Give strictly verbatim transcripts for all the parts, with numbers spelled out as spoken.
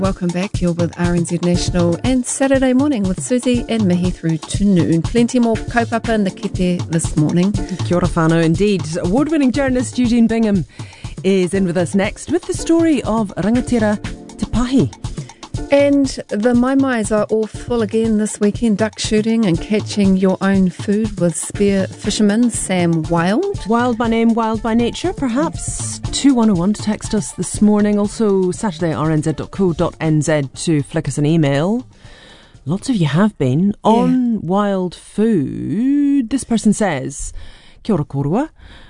Welcome back. You're with R N Z National and Saturday Morning with Susie and Mihi through to noon. Plenty more kaupapa in the kete this morning. Kia ora whānau indeed. Award-winning journalist Eugene Bingham is in with us next with the story of Rangatira Te Pahi. And the maimais are all full again this weekend. Duck shooting and catching your own food with spear fisherman Sam Wild. Wild by name, wild by nature, perhaps. two one oh one to text us this morning. Also, saturday r n z dot co dot n z to flick us an email. Lots of you have been. On yeah. wild food, this person says, Kia ora korua,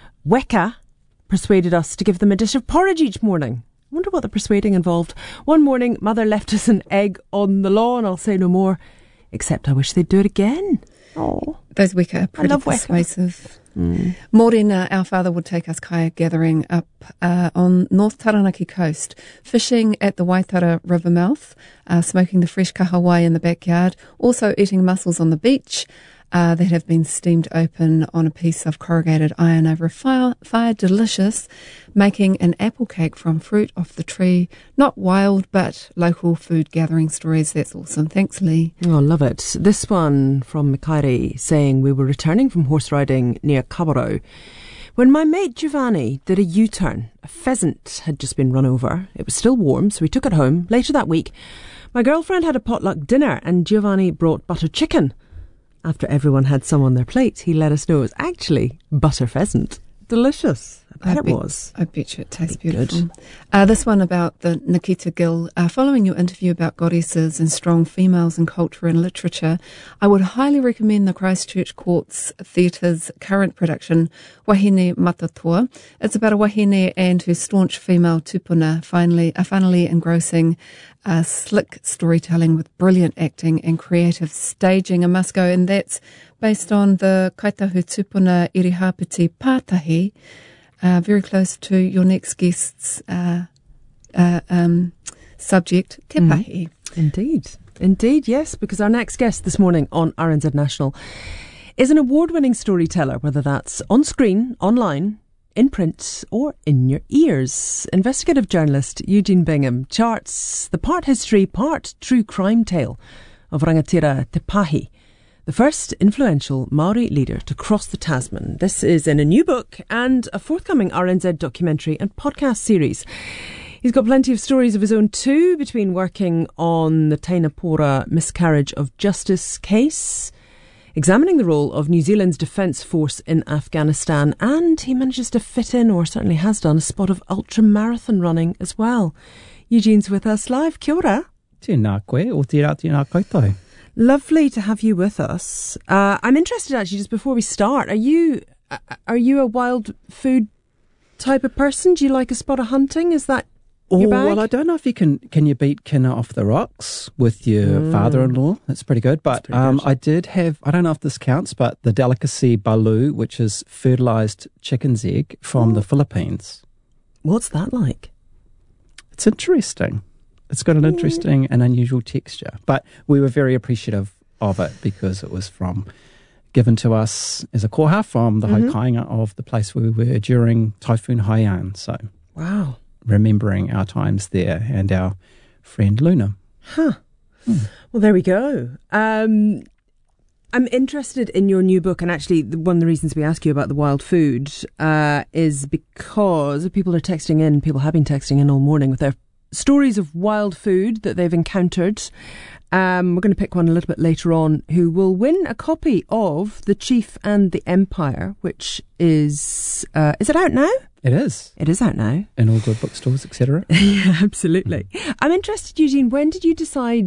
Weka persuaded us to give them a dish of porridge each morning. I wonder what the persuading involved. One morning, mother left us an egg on the lawn. I'll say no more, except I wish they'd do it again. Oh, those Weka are pretty persuasive. Mm. Morena, our father would take us kayak gathering up uh, on North Taranaki coast, fishing at the Waitara River mouth, uh, smoking the fresh kahawai in the backyard, also eating mussels on the beach uh, that have been steamed open on a piece of corrugated iron over a fire, fire. Delicious. Making an apple cake from fruit off the tree. Not wild, but local food gathering stories. That's awesome. Thanks, Lee. Oh, I love it. This one from Mikairi saying, we were returning from horse riding near Kabarau when my mate Giovanni did a U-turn. A pheasant had just been run over. It was still warm, so we took it home. Later that week, my girlfriend had a potluck dinner and Giovanni brought butter chicken. After everyone had some on their plates, he let us know it was actually butter pheasant. Delicious. I bet I it bet, was. I bet you it tastes beautiful. Uh, this one about the Nikita Gill. Uh, following your interview about goddesses and strong females in culture and literature, I would highly recommend the Christchurch Courts Theatre's current production, Wahine Matatua. It's about a wahine and her staunch female tupuna, finally, uh, finally engrossing uh, slick storytelling with brilliant acting and creative staging. A must go, and that's based on the Kaitahu Tupuna Irihāpiti Pātahi, uh, very close to your next guest's uh, uh, um, subject, Te Pahi. Mm. Indeed. Indeed, yes, because our next guest this morning on R N Z National is an award-winning storyteller, whether that's on screen, online, in print or in your ears. Investigative journalist Eugene Bingham charts the part history, part true crime tale of Rangatira Te Pahi, the first influential Māori leader to cross the Tasman. This is in a new book and a forthcoming R N Z documentary and podcast series. He's got plenty of stories of his own too, between working on the Tainapora miscarriage of justice case, examining the role of New Zealand's Defence Force in Afghanistan, and he manages to fit in, or certainly has done, a spot of ultra-marathon running as well. Eugene's with us live. Kia ora. Tēnā koe, o tērā tēnā koutou. Lovely to have you with us. Uh, I'm interested, actually, just before we start, are you uh, are you a wild food type of person? Do you like a spot of hunting? Is that your oh, bag? Well, I don't know if you can can you beat Kinna off the rocks with your mm. father-in-law. That's pretty good. But pretty um, good. I did have, I don't know if this counts, but the delicacy balu, which is fertilised chicken's egg from oh. the Philippines. What's that like? It's interesting. It's got an interesting and unusual texture, but we were very appreciative of it because it was from given to us as a koha from the mm-hmm. haukainga of the place where we were during Typhoon Haiyan. So, wow, remembering our times there and our friend Luna. Huh. Hmm. Well, there we go. Um, I'm interested in your new book, and actually one of the reasons we ask you about the wild food uh, is because people are texting in, people have been texting in all morning with their stories of wild food that they've encountered. Um, we're going to pick one a little bit later on who will win a copy of The Chief and the Empire, which is, uh, is it out now? It is. It is out now. In all good bookstores, et cetera. Yeah, absolutely. Mm. I'm interested, Eugene, when did you decide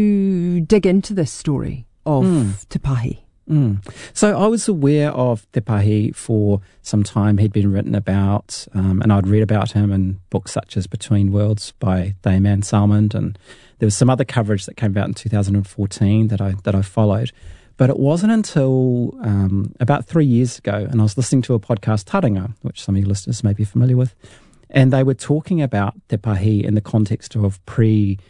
to dig into this story of mm. Te Pahi? Mm. So I was aware of Te Pahi for some time. He'd been written about, um, and I'd read about him in books such as Between Worlds by Dayman Salmond, and there was some other coverage that came out in two thousand fourteen that I that I followed. But it wasn't until um, about three years ago, and I was listening to a podcast, Taringa, which some of your listeners may be familiar with, and they were talking about Te Pahi in the context of pre-treaty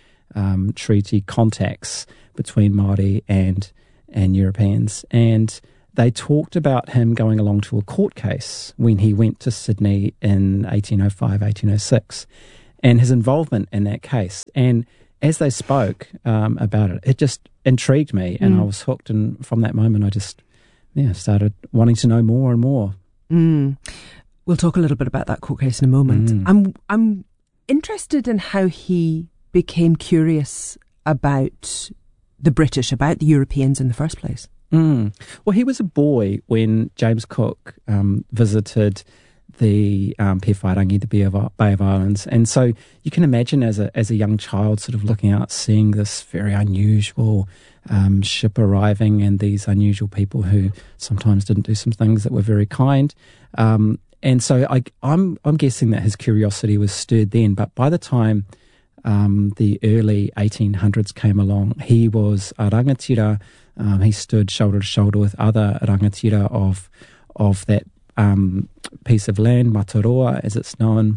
um, contacts between Māori and and Europeans, and they talked about him going along to a court case when he went to Sydney in eighteen oh five, eighteen oh six, and his involvement in that case. And as they spoke um, about it, it just intrigued me, and mm. I was hooked. And from that moment, I just yeah started wanting to know more and more. Mm. We'll talk a little bit about that court case in a moment. Mm. I'm I'm interested in how he became curious about the British, about the Europeans in the first place. Mm. Well, he was a boy when James Cook um, visited the um, Pewhairangi, the Bay of, Bay of Islands, and so you can imagine as a as a young child, sort of looking out, seeing this very unusual um, ship arriving, and these unusual people who sometimes didn't do some things that were very kind. Um, and so I, I'm I'm guessing that his curiosity was stirred then, but by the time um, the early eighteen hundreds came along, he was a rangatira. Um, he stood shoulder to shoulder with other rangatira of of that um, piece of land, Mataroa, as it's known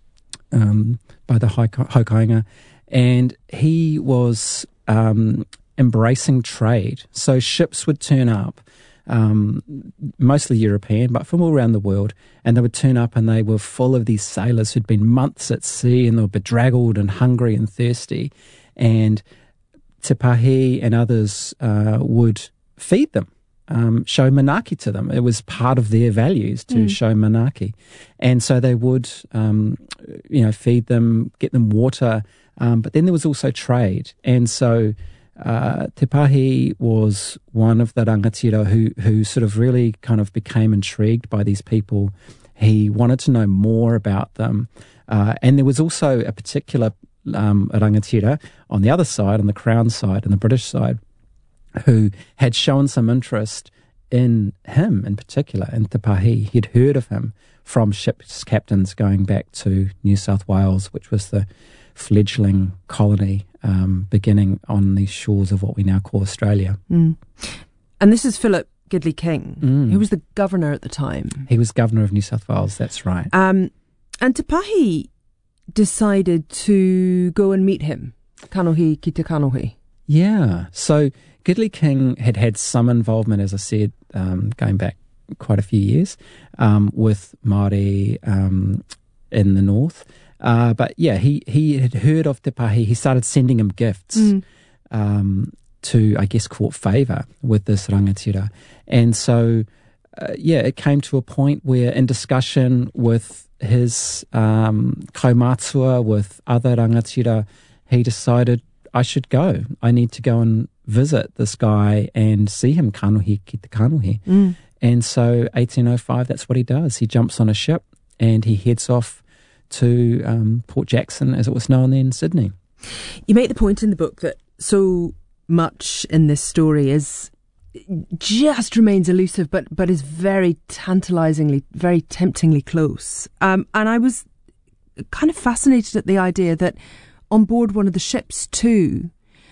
um, by the Hokianga, and he was um, embracing trade. So ships would turn up, um, mostly European, but from all around the world, and they would turn up and they were full of these sailors who'd been months at sea, and they were bedraggled and hungry and thirsty, and Te Pahi and others uh, would feed them, um, show manaki to them. It was part of their values to mm. show manaki. And so they would, um, you know, feed them, get them water, um, but then there was also trade. And so uh, Te Pahi was one of the rangatira who, who sort of really kind of became intrigued by these people. He wanted to know more about them. Uh, and there was also a particular Um, rangatira on the other side, on the Crown side, on the British side, who had shown some interest in him in particular, in Te Pahi. He'd heard of him from ship's captains going back to New South Wales, which was the fledgling colony um, beginning on the shores of what we now call Australia. Mm. And this is Philip Gidley King, mm. who was the governor at the time. He was governor of New South Wales, that's right. Um, and Te Pahi decided to go and meet him, kanohi ki te kanohi. Yeah, so Gidley King had had some involvement, as I said, um, going back quite a few years, um, with Māori um, in the north. Uh, but yeah, he, he had heard of Te Pahi. He started sending him gifts mm. um, to, I guess, court favour with this rangatira. And so, uh, yeah, it came to a point where in discussion with his um, kaumatua, with other rangatira, he decided, I should go. I need to go and visit this guy and see him kanohi ki te kanohi. Mm. And so eighteen oh five, that's what he does. He jumps on a ship and he heads off to um, Port Jackson, as it was known then, Sydney. You make the point in the book that so much in this story is just remains elusive, but but is very tantalisingly, very temptingly close. Um, and I was kind of fascinated at the idea that on board one of the ships too,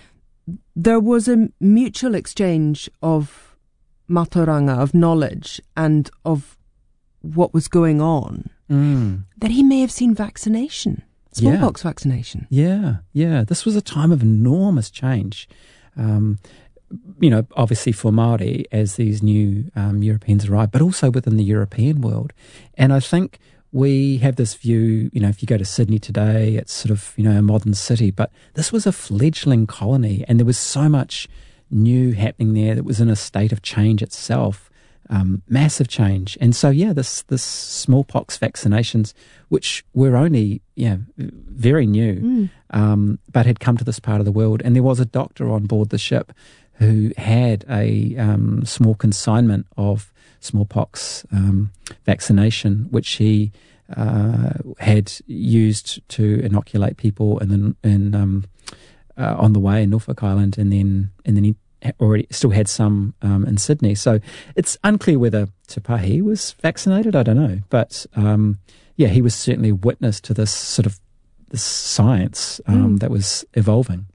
there was a mutual exchange of matoranga, of knowledge, and of what was going on. Mm. That he may have seen vaccination, smallpox yeah. vaccination. Yeah, yeah. This was a time of enormous change. Um, you know, obviously for Māori as these new um, Europeans arrived, but also within the European world. And I think we have this view, you know, if you go to Sydney today, it's sort of, you know, a modern city, but this was a fledgling colony and there was so much new happening there that was in a state of change itself, um, massive change. And so, yeah, this, this smallpox vaccinations, which were only, yeah, very new, mm. um, but had come to this part of the world. And there was a doctor on board the ship who had a um, small consignment of smallpox um, vaccination, which he uh, had used to inoculate people in the, in um, uh, on the way in Norfolk Island, and then and then he already still had some um, in Sydney. So it's unclear whether Te Pahi was vaccinated. I don't know, but um, yeah, he was certainly witness to this sort of this science um, mm. that was evolving.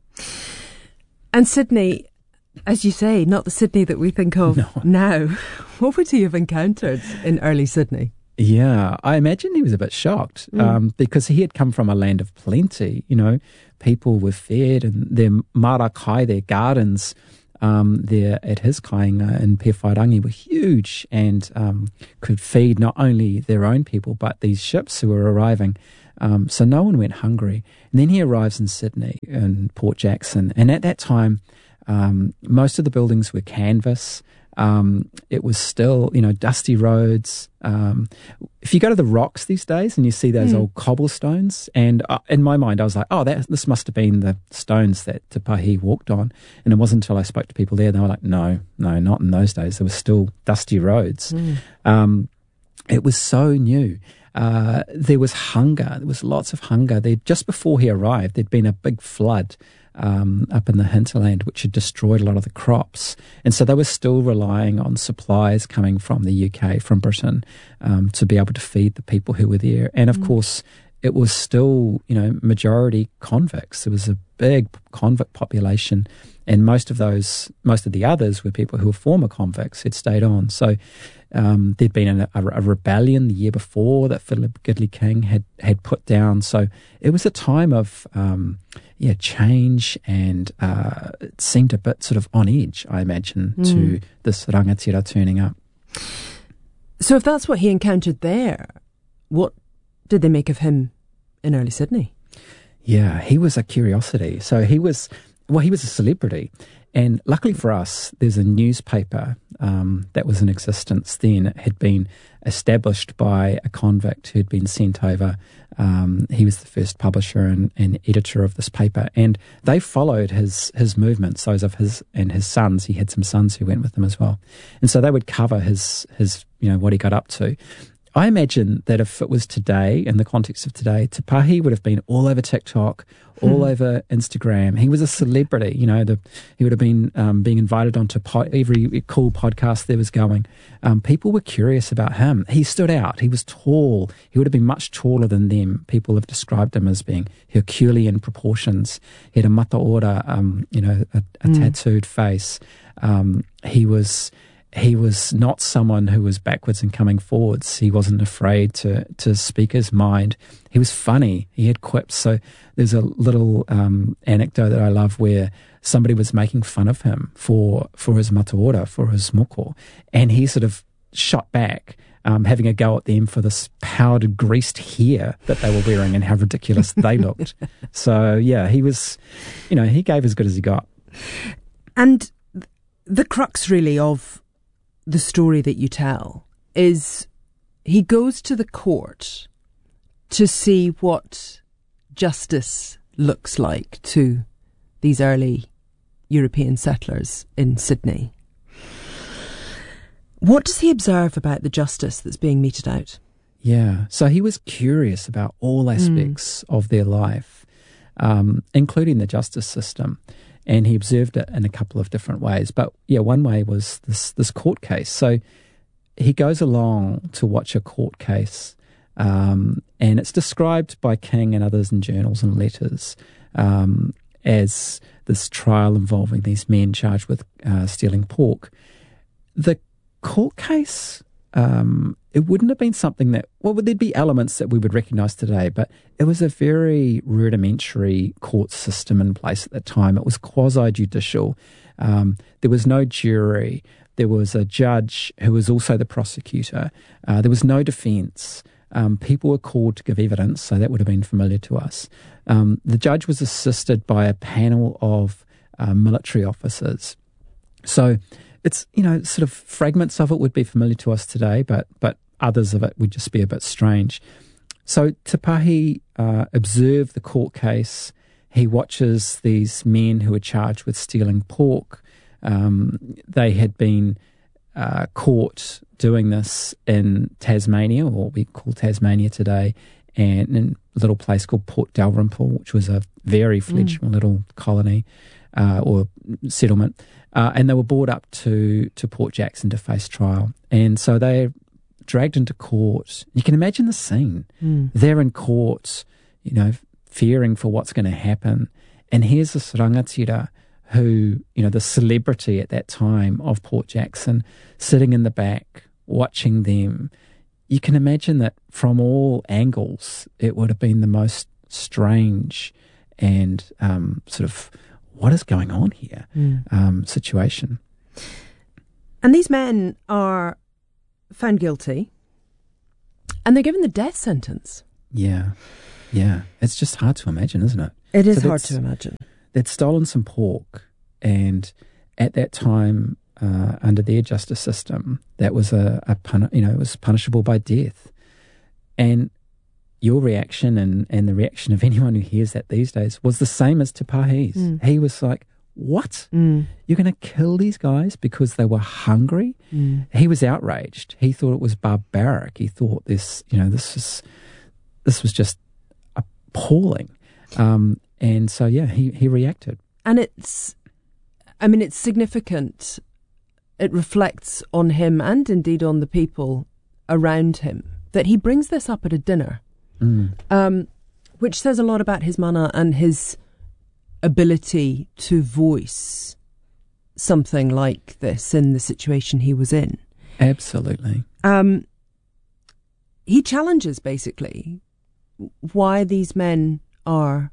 And Sydney, as you say, not the Sydney that we think of no. now. What would he have encountered in early Sydney? Yeah, I imagine he was a bit shocked mm. um, because he had come from a land of plenty. You know, people were fed, and their marakai, their gardens um, there at his kāinga in Pewhairangi were huge and um, could feed not only their own people but these ships who were arriving. Um, so no one went hungry. And then he arrives in Sydney, in Port Jackson. And at that time, um, most of the buildings were canvas. Um, it was still, you know, dusty roads. Um, if you go to the Rocks these days and you see those mm. old cobblestones, and uh, in my mind I was like, oh, that this must have been the stones that Te Pahi walked on. And it wasn't until I spoke to people there, they were like, no, no, not in those days. There were still dusty roads. Mm. Um, it was so new. Uh, there was hunger. There was lots of hunger. There, just before he arrived, there'd been a big flood Um, up in the hinterland, which had destroyed a lot of the crops. And so they were still relying on supplies coming from the U K, from Britain, um, to be able to feed the people who were there. And of mm. course, it was still, you know, majority convicts. There was a big convict population, and most of those, most of the others were people who were former convicts who'd stayed on. So um, there'd been a, a rebellion the year before that Philip Gidley King had, had put down. So it was a time of um, yeah change, and uh, it seemed a bit sort of on edge, I imagine, mm. to this rangatira turning up. So if that's what he encountered there, what did they make of him in early Sydney? Yeah, he was a curiosity. So he was, well, he was a celebrity. And luckily for us, there's a newspaper um, that was in existence then. It had been established by a convict who'd been sent over. Um, he was the first publisher and, and editor of this paper. And they followed his his movements, those of his and his sons. He had some sons who went with him as well. And so they would cover his his you know, what he got up to. I imagine that if it was today, in the context of today, Te Pahi would have been all over TikTok, all hmm. over Instagram. He was a celebrity, you know. The, he would have been um, being invited onto po- every cool podcast there was going. Um, people were curious about him. He stood out. He was tall. He would have been much taller than them. People have described him as being Herculean proportions. He had a mataora, um, you know, a, a hmm. tattooed face. Um, he was... He was not someone who was backwards and coming forwards. He wasn't afraid to to speak his mind. He was funny. He had quips. So there's a little um, anecdote that I love where somebody was making fun of him for, for his mataora, for his moko, and he sort of shot back, um, having a go at them for this powdered, greased hair that they were wearing and how ridiculous they looked. So, yeah, he was, you know, he gave as good as he got. And the crux, really, of the story that you tell is he goes to the court to see what justice looks like to these early European settlers in Sydney. What does he observe about the justice that's being meted out? Yeah, so he was curious about all aspects mm. of their life, um, including the justice system. And he observed it in a couple of different ways. But, yeah, one way was this this court case. So he goes along to watch a court case, um, and it's described by King and others in journals and letters um, as this trial involving these men charged with uh, stealing pork. The court case, um, it wouldn't have been something that, well, there'd be elements that we would recognise today, but it was a very rudimentary court system in place at the time. It was quasi-judicial. Um, there was no jury. There was a judge who was also the prosecutor. Uh, there was no defence. Um, people were called to give evidence, so that would have been familiar to us. Um, the judge was assisted by a panel of uh, military officers. So it's, you know, sort of fragments of it would be familiar to us today, but but others of it would just be a bit strange. So Te Pahi uh, observed the court case. He watches these men who are charged with stealing pork. Um, they had been uh, caught doing this in Tasmania, or what we call Tasmania today, and in a little place called Port Dalrymple, which was a very fledgling mm. little colony uh, or settlement. Uh, and they were brought up to, to Port Jackson to face trial. And so they're dragged into court. You can imagine the scene. Mm. They're in court, you know, fearing for what's going to happen. And here's this rangatira who, you know, the celebrity at that time of Port Jackson, sitting in the back, watching them. You can imagine that from all angles, it would have been the most strange and um, sort of, what is going on here mm. um, situation. And these men are found guilty and they're given the death sentence. Yeah. Yeah, it's just hard to imagine, isn't it? It is so hard to imagine. They'd stolen some pork, and at that time, uh, under their justice system, that was a, a pun- you know, it was punishable by death. And your reaction and, and the reaction of anyone who hears that these days was the same as Te Pahi's. Mm. He was like, what? Mm. You're going to kill these guys because they were hungry? Mm. He was outraged. He thought it was barbaric. He thought this, you know, this is this was just appalling. Um, and so, yeah, he, he reacted. And it's, I mean, it's significant. It reflects on him and indeed on the people around him that he brings this up at a dinner. Mm. Um, which says a lot about his mana and his ability to voice something like this in the situation he was in. Absolutely. Um, he challenges, basically, why these men are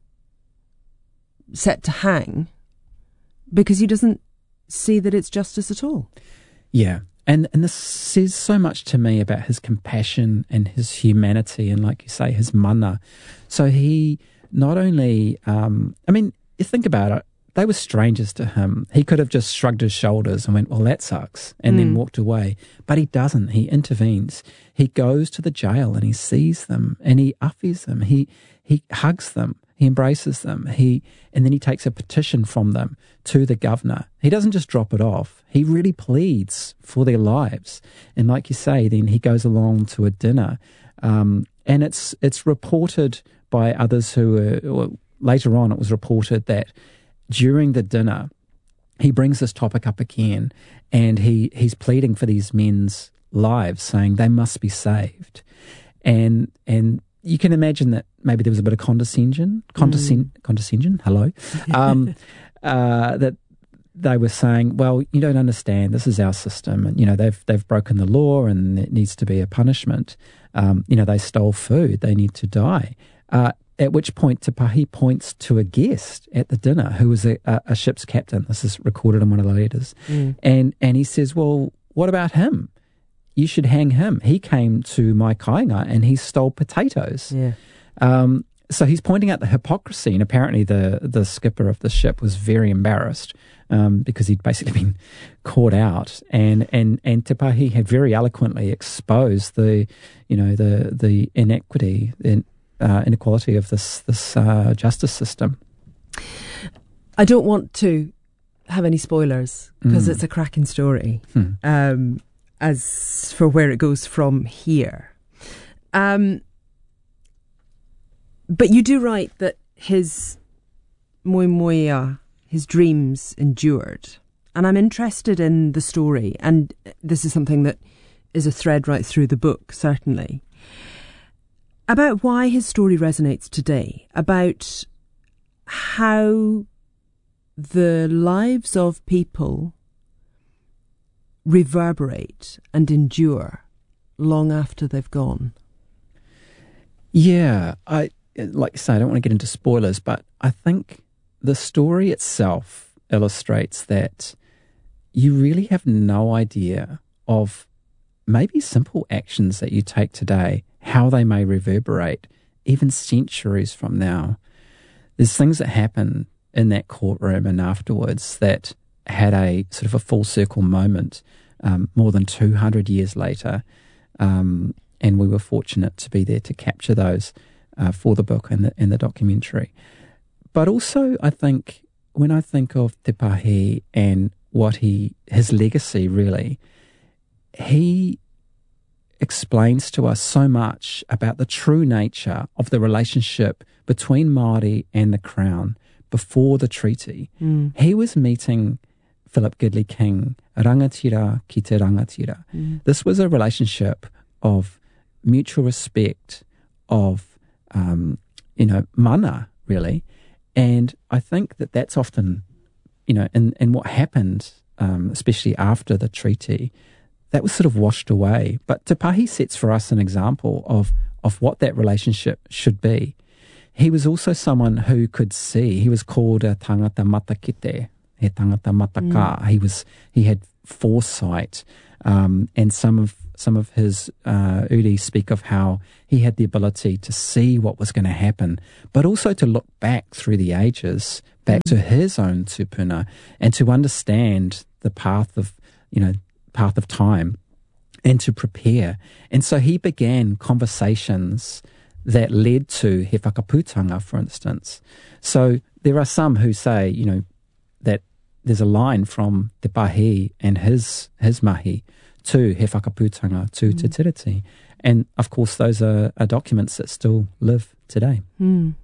set to hang, because he doesn't see that it's justice at all. Yeah. And and this says so much to me about his compassion and his humanity and, like you say, his mana. So he not only, um, I mean, you think about it, they were strangers to him. He could have just shrugged his shoulders and went, well, that sucks, and mm. then walked away. But he doesn't. He intervenes. He goes to the jail and he sees them and he uffies them. He he hugs them. He embraces them. He and then he takes a petition from them to the governor. He doesn't just drop it off. He really pleads for their lives. And like you say, then he goes along to a dinner. Um, and it's it's reported by others who were, or later on it was reported that during the dinner, he brings this topic up again and he, he's pleading for these men's lives, saying they must be saved. And and you can imagine that maybe there was a bit of condescension, condescend, mm. condescension, hello, um, uh, that they were saying, well, you don't understand, this is our system, and, you know, they've they've broken the law and it needs to be a punishment. Um, you know, they stole food, they need to die. Uh, at which point Te Pahi points to a guest at the dinner who was a, a, a ship's captain. This is recorded in one of the letters. Mm. And, and he says, well, what about him? You should hang him. He came to my kainga and he stole potatoes. Yeah. Um, so he's pointing out the hypocrisy, and apparently the, the skipper of the ship was very embarrassed um, because he'd basically been caught out. And, and, and Te Pahi had very eloquently exposed the, you know, the the inequity, the uh, inequality of this this uh, justice system. I don't want to have any spoilers because mm. it's a cracking story. Hmm. Um, as for where it goes from here. Um, but you do write that his moemoeā, his dreams endured. And I'm interested in the story, and this is something that is a thread right through the book, certainly, about why his story resonates today, about how the lives of people reverberate and endure long after they've gone. Yeah, I like you say, I don't want to get into spoilers, but I think the story itself illustrates that you really have no idea of maybe simple actions that you take today, how they may reverberate even centuries from now. There's things that happen in that courtroom and afterwards that had a sort of a full circle moment um, more than two hundred years later. Um, and we were fortunate to be there to capture those uh, for the book and the, and the documentary. But also, I think, when I think of Te Pahi and what he, his legacy really, he explains to us so much about the true nature of the relationship between Māori and the Crown before the treaty. Mm. He was meeting Philip Gidley King, rangatira ki te rangatira. Mm. This was a relationship of mutual respect, of, um, you know, mana, really. And I think that that's often, you know, in, in what happened, um, especially after the treaty, that was sort of washed away. But Te Pahi sets for us an example of, of what that relationship should be. He was also someone who could see. He was called a tangata matakite, he tangata mataka. Mm. He was he had foresight, um, and some of some of his uh, uri speak of how he had the ability to see what was going to happen, but also to look back through the ages, back mm. to his own tupuna, and to understand the path of, you know, path of time, and to prepare. And so he began conversations that led to he whakaputanga, for instance. So there are some who say, you know, that there's a line from Te Pahi and his his mahi to he whakaputanga, to mm. Te Tiriti. And of course, those are, are documents that still live today. Mm.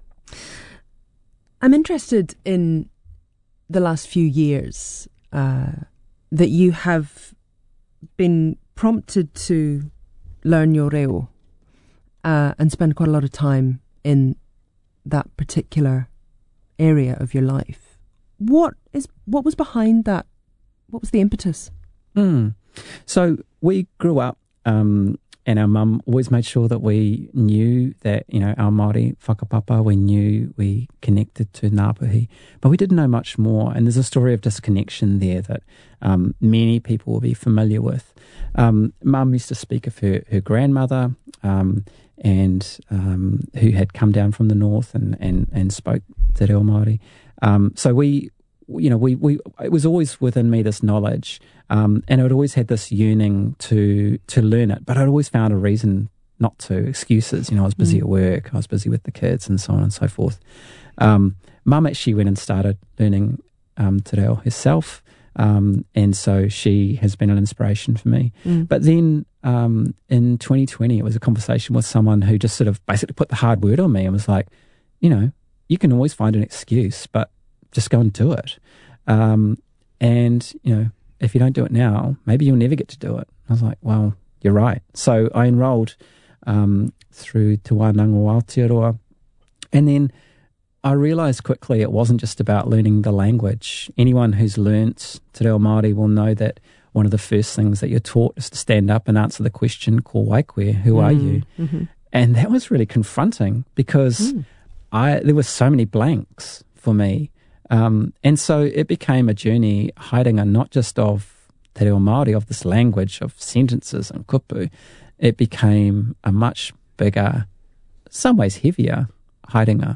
I'm interested in the last few years uh, that you have been prompted to learn your reo uh, and spend quite a lot of time in that particular area of your life. What is what was behind that? What was the impetus? Mm. So we grew up, um, and our mum always made sure that we knew that, you know, our Māori whakapapa, we knew we connected to Ngāpuhi, but we didn't know much more. And there's a story of disconnection there that um, many people will be familiar with. Um, Mum used to speak of her, her grandmother um, and um, who had come down from the north and, and, and spoke te reo Māori. Um, so we, you know, we, we it was always within me, this knowledge, um, and I'd always had this yearning to to learn it, but I'd always found a reason not to, excuses. You know, I was busy mm. at work, I was busy with the kids, and so on and so forth. Um, Mum actually went and started learning um, te reo herself, um, and so she has been an inspiration for me. Mm. But then um, in twenty twenty, it was a conversation with someone who just sort of basically put the hard word on me and was like, you know, you can always find an excuse, but just go and do it. Um, and, you know, if you don't do it now, maybe you'll never get to do it. I was like, well, you're right. So I enrolled um, through Te Wānanga o Aotearoa. And then I realised quickly it wasn't just about learning the language. Anyone who's learnt Te Reo Māori will know that one of the first things that you're taught is to stand up and answer the question, ko waikoe, who mm, are you? Mm-hmm. And that was really confronting because mm. I there were so many blanks for me. Um, and so it became a journey, haerenga, not just of Te Reo Māori, of this language, of sentences and kupu. It became a much bigger, some ways heavier, haerenga.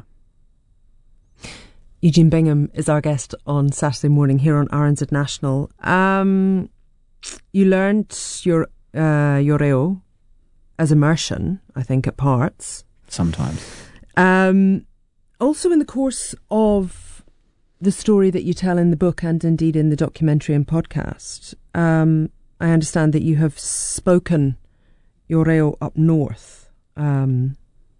Eugene Bingham is our guest on Saturday morning here on R N Z National. Um, you learned your uh, your reo as immersion, I think, at parts. Sometimes. Um, also in the course of the story that you tell in the book and indeed in the documentary and podcast, um, I understand that you have spoken your reo up north. Um,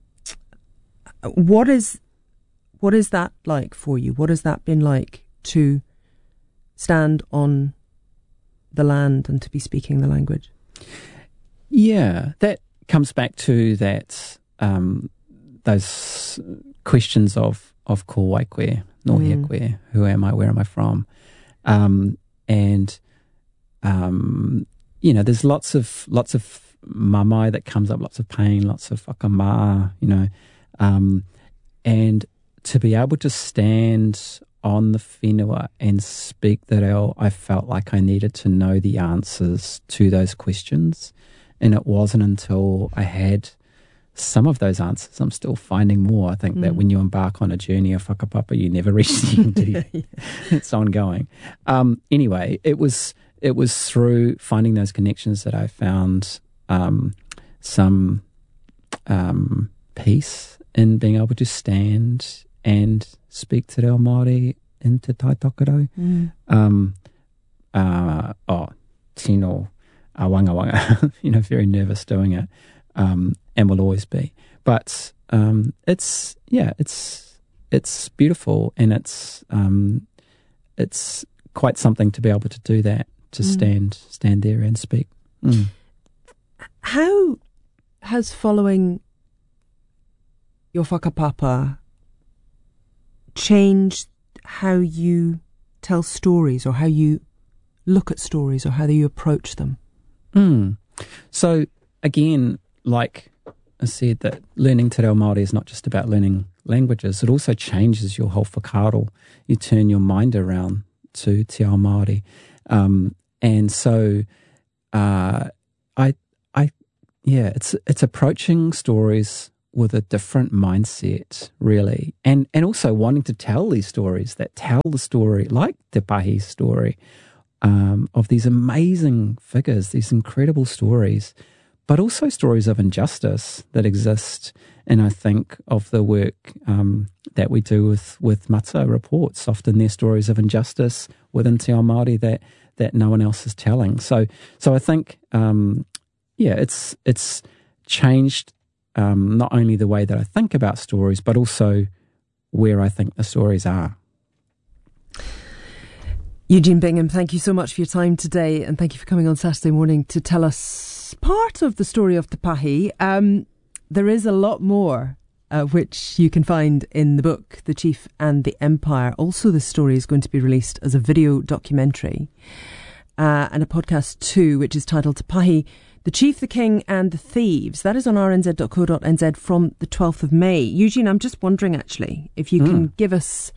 what is what is that like for you? What has that been like to stand on the land and to be speaking the language? Yeah, that comes back to that um, those questions of of ko waikoe, no hea koe, who am I, where am I from? Um, and, um, you know, there's lots of lots of mamai that comes up, lots of pain, lots of whakamaa, you know. Um, and to be able to stand on the whenua and speak the reo, I felt like I needed to know the answers to those questions. And it wasn't until I had some of those answers, I'm still finding more. I think mm. that when you embark on a journey of whakapapa, you never reach the end, do you? yeah. It's ongoing. Um, anyway, it was it was through finding those connections that I found um, some um, peace in being able to stand and speak te reo Māori in te tai tokerau. Mm. Um, uh, oh, tino a wanga wanga, you know, very nervous doing it. Um, and will always be. But um, it's yeah, it's it's beautiful, and it's um, it's quite something to be able to do that, to mm. stand stand there and speak. Mm. How has following your whakapapa changed how you tell stories, or how you look at stories, or how you approach them? Mm. So again, like I said, that learning te reo Māori is not just about learning languages. It also changes your whole whakaaro. You turn your mind around to te ao Māori. Um, and so uh, I yeah, it's it's approaching stories with a different mindset, really, and and also wanting to tell these stories that tell the story, like Te Pahi's story, um, of these amazing figures, these incredible stories, but also stories of injustice that exist. And I think of the work um, that we do with, with Mata Reports, often they're stories of injustice within Te Ao Māori that, that no one else is telling. So so I think, um, yeah, it's it's changed um, not only the way that I think about stories, but also where I think the stories are. Eugene Bingham, thank you so much for your time today, and thank you for coming on Saturday morning to tell us part of the story of Te Pahi. Um, there is a lot more uh, which you can find in the book, The Chief and the Empire. Also, this story is going to be released as a video documentary uh, and a podcast too, which is titled Te Pahi, The Chief, the King and the Thieves. That is on r n z dot co dot n z from the twelfth of May. Eugene, I'm just wondering actually if you mm. can give us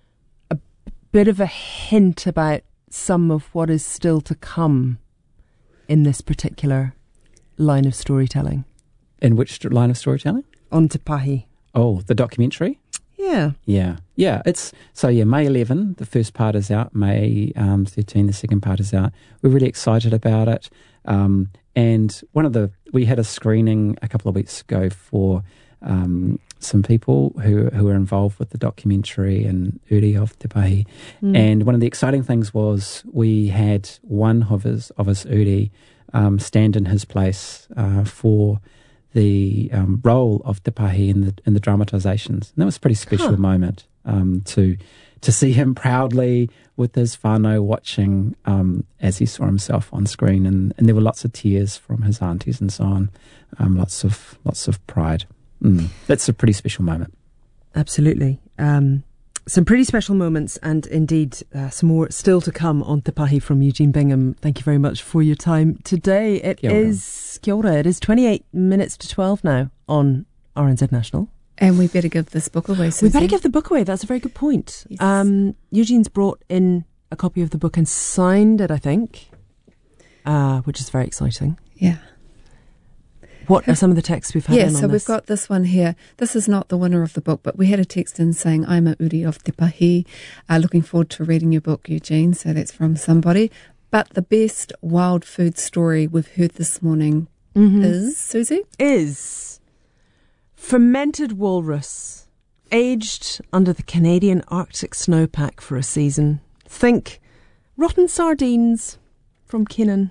a bit of a hint about some of what is still to come in this particular line of storytelling. In which line of storytelling? On Te Pahi. Oh, the documentary? Yeah. Yeah. Yeah. It's so yeah, May eleventh, the first part is out, May um, thirteenth, the second part is out. We're really excited about it. Um, and one of the, we had a screening a couple of weeks ago for um, some people who who were involved with the documentary and Uri of Te Pahi. Mm. And one of the exciting things was we had one of his, of his Uri um, stand in his place uh, for the um, role of Te Pahi in the in the dramatisations. And that was a pretty special huh. moment um, to to see him proudly with his whānau watching um, as he saw himself on screen. And, and there were lots of tears from his aunties and so on, um, lots of lots of pride. Mm. That's a pretty special moment. Absolutely. Um, some pretty special moments, and indeed uh, some more still to come on Te Pahi from Eugene Bingham. Thank you very much for your time today. It Kia is Kia ora. It is twenty-eight minutes to twelve now on R N Z National. And we better give this book away, Susie. We better give the book away. That's a very good point. Yes. Um, Eugene's brought in a copy of the book and signed it, I think, uh, which is very exciting. Yeah. What are some of the texts we've had yeah, in on so this? We've got this one here. This is not the winner of the book, but we had a text in saying, I'm a Uri of Te Pahi. Uh, looking forward to reading your book, Eugene. So that's from somebody. But the best wild food story we've heard this morning mm-hmm. is, Susie? Is fermented walrus, aged under the Canadian Arctic snowpack for a season. Think rotten sardines from Kinnan.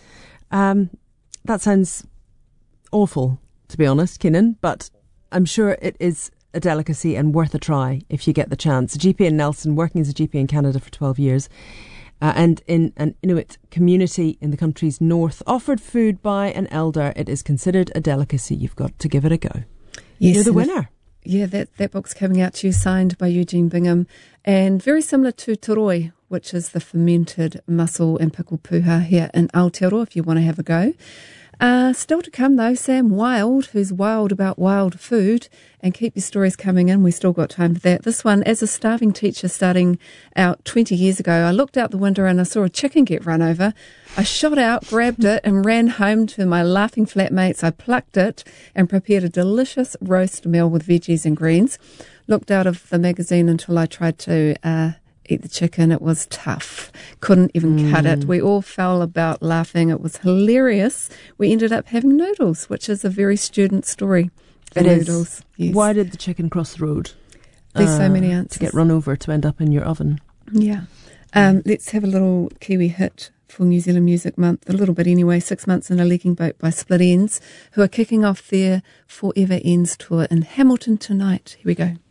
Um, that sounds awful, to be honest, Kinnan, but I'm sure it is a delicacy and worth a try if you get the chance. A G P in Nelson, working as a G P in Canada for twelve years, uh, and in an Inuit community in the country's north, offered food by an elder. It is considered a delicacy. You've got to give it a go. Yes, you're the winner. Yeah, that, that book's coming out to you, signed by Eugene Bingham, and very similar to Toroi, which is the fermented mussel and pickle puha here in Aotearoa, if you want to have a go. Uh, still to come, though, Sam Wild, who's wild about wild food. And keep your stories coming in. We've still got time for that. This one, as a starving teacher starting out twenty years ago, I looked out the window and I saw a chicken get run over. I shot out, grabbed it and ran home to my laughing flatmates. I plucked it and prepared a delicious roast meal with veggies and greens. Looked out of the magazine until I tried to uh, eat the chicken. It was tough. Couldn't even mm. cut it. We all fell about laughing. It was hilarious. We ended up having noodles, which is a very student story. It noodles. is. Yes. Why did the chicken cross the road? There's uh, so many answers. To get run over to end up in your oven. Yeah. Um, let's have a little Kiwi hit for New Zealand Music Month, a little bit anyway. Six Months in a Leaking Boat by Split Ends, who are kicking off their Forever Ends tour in Hamilton tonight. Here we go.